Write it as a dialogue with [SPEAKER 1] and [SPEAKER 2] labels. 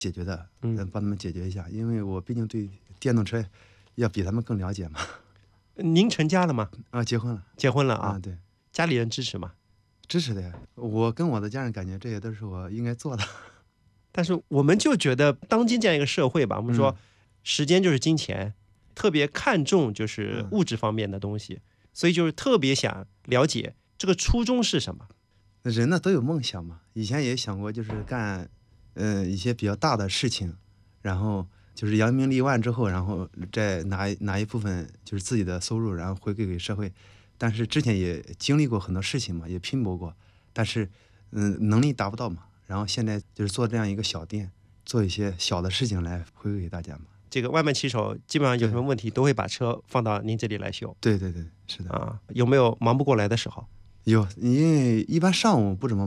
[SPEAKER 1] 解决的，帮他们解决一下，因为我毕竟对电动车要比他们更了解嘛。
[SPEAKER 2] 您成家了吗？
[SPEAKER 1] 结婚了。
[SPEAKER 2] 结婚了啊？
[SPEAKER 1] 对，
[SPEAKER 2] 家里人支持吗？
[SPEAKER 1] 支持的呀。我跟我的家人感觉这些都是我应该做的。
[SPEAKER 2] 但是我们就觉得当今这样一个社会吧，我们说时间就是金钱，特别看重就是物质方面的东西，所以就是特别想了解这个初衷是什么。
[SPEAKER 1] 人呢都有梦想嘛，以前也想过就是干一些比较大的事情，然后就是扬名立万之后，然后再拿一部分就是自己的收入，然后回馈给社会。但是之前也经历过很多事情嘛，也拼搏过，但是能力达不到嘛。然后现在就是做这样一个小店，做一些小的事情来回馈给大家嘛。
[SPEAKER 2] 这个外卖骑手基本上有什么问题都会把车放到您这里来修。
[SPEAKER 1] 对，是的。
[SPEAKER 2] 有没有忙不过来的时候？
[SPEAKER 1] 有，因为一般上午不怎么